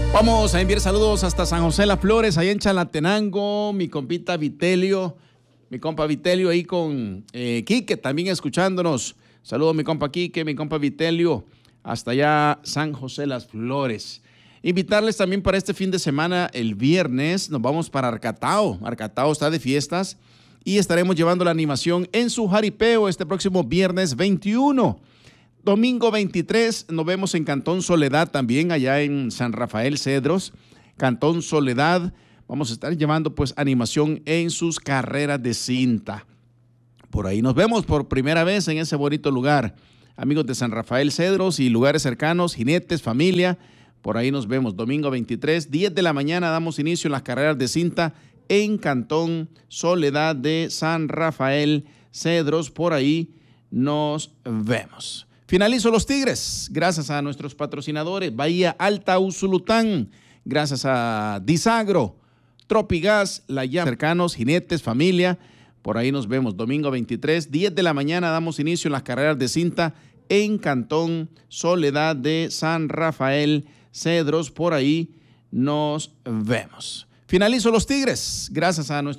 Vamos a enviar saludos hasta San José Las Flores, allá en Chalatenango, mi compita Vitelio, mi compa Vitelio ahí con Quique también escuchándonos. Saludos mi compa Quique, mi compa Vitelio, hasta allá San José Las Flores. Invitarles también para este fin de semana, el viernes, nos vamos para Arcatao. Arcatao está de fiestas y estaremos llevando la animación en su jaripeo este próximo viernes 21. Domingo 23 nos vemos en Cantón Soledad también, allá en San Rafael Cedros. Cantón Soledad, vamos a estar llevando pues animación en sus carreras de cinta. Por ahí nos vemos por primera vez en ese bonito lugar. Amigos de San Rafael Cedros y lugares cercanos, jinetes, familia, por ahí nos vemos. Domingo 23, 10 de la mañana damos inicio en las carreras de cinta en Cantón Soledad de San Rafael Cedros. Por ahí nos vemos. Finalizo los Tigres, gracias a nuestros patrocinadores, Bahía Alta Usulután, gracias a Disagro, Tropigas, La Llama, cercanos, jinetes, familia, por ahí nos vemos. Domingo 23, 10 de la mañana damos inicio en las carreras de cinta en Cantón Soledad de San Rafael Cedros, por ahí nos vemos. Finalizo los Tigres, gracias a nuestros